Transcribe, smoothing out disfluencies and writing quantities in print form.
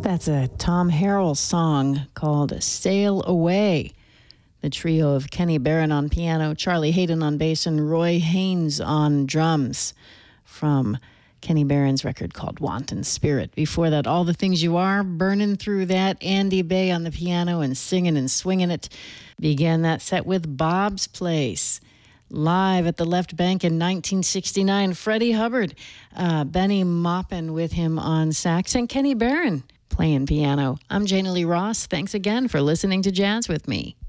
That's a Tom Harrell song called Sail Away. The trio of Kenny Barron on piano, Charlie Hayden on bass, and Roy Haynes on drums from Kenny Barron's record called Wanton Spirit. Before that, All the Things You Are, burning through that. Andy Bay on the piano and singing and swinging it. Began that set with Bob's Place. Live at the Left Bank in 1969, Freddie Hubbard, Benny Maupin with him on sax, and Kenny Barron playing piano. I'm Jana Lee Ross. Thanks again for listening to Jazz with me.